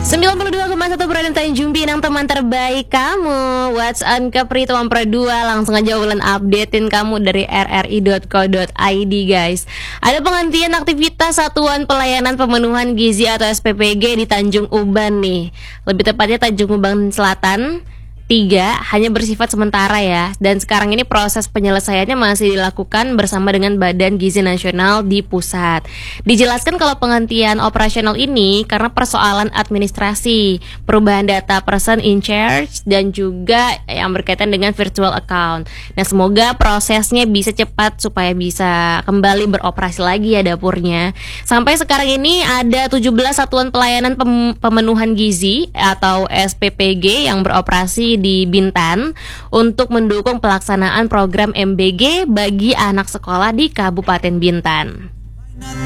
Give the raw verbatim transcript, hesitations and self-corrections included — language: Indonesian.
sembilan puluh dua koma satu Brandon Tanjung Pinang, teman terbaik kamu. What's on Kepri Tuan Pro dua. Langsung aja ulen updatein kamu dari r r i dot co dot i d guys. Ada penghentian aktivitas Satuan Pelayanan Pemenuhan Gizi atau S P P G di Tanjung Uban nih. Lebih tepatnya Tanjung Uban Selatan tiga, hanya bersifat sementara ya. Dan sekarang ini proses penyelesaiannya masih dilakukan bersama dengan Badan Gizi Nasional di pusat. Dijelaskan kalau penghentian operasional ini karena persoalan administrasi, perubahan data person in charge, dan juga yang berkaitan dengan virtual account. Nah, semoga prosesnya bisa cepat supaya bisa kembali beroperasi lagi ya dapurnya. Sampai sekarang ini ada tujuh belas Satuan Pelayanan Pem- Pemenuhan Gizi atau S P P G yang beroperasi di Bintan untuk mendukung pelaksanaan program M B G bagi anak sekolah di Kabupaten Bintan.